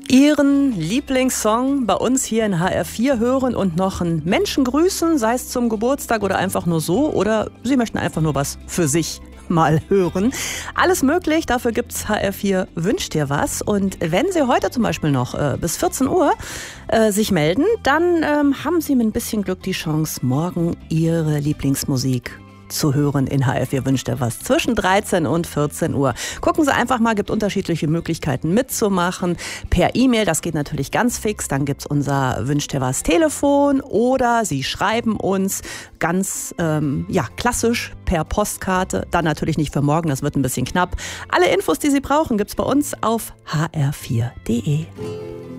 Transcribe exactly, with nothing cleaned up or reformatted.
Ihren Lieblingssong bei uns hier in H R vier hören und noch einen Menschen grüßen, sei es zum Geburtstag oder einfach nur so, oder Sie möchten einfach nur was für sich mal hören. Alles möglich, dafür gibt's H R vier Wünscht dir was. Und wenn Sie heute zum Beispiel noch äh, bis vierzehn Uhr äh, sich melden, dann ähm, haben Sie mit ein bisschen Glück die Chance, morgen Ihre Lieblingsmusik zu hören in H R vier Wünscht dir was zwischen dreizehn und vierzehn Uhr. Gucken Sie einfach mal, gibt unterschiedliche Möglichkeiten mitzumachen. Per E-Mail, das geht natürlich ganz fix, dann gibt's unser Wünscht dir was Telefon oder Sie schreiben uns ganz ähm, ja, klassisch per Postkarte. Dann natürlich nicht für morgen, das wird ein bisschen knapp. Alle Infos, die Sie brauchen, gibt's bei uns auf h r vier punkt d e.